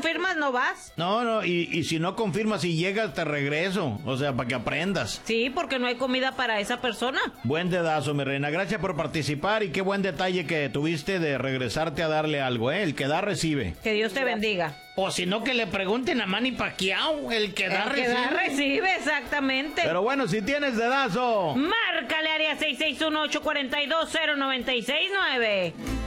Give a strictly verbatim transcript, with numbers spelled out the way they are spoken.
confirmas, no vas. No, no, y, y si no confirmas y llegas, te regreso. O sea, para que aprendas. Sí, porque no hay comida para esa persona. Buen dedazo, mi reina. Gracias por participar y qué buen detalle que tuviste de regresarte a darle algo, ¿eh? El que da, recibe. Que Dios te bendiga. O si no, que le pregunten a Manny Pacquiao. El que da, El recibe. que da, recibe, exactamente. Pero bueno, si tienes dedazo, márcale área seis seis uno, ocho cuatro dos, cero nueve seis nueve.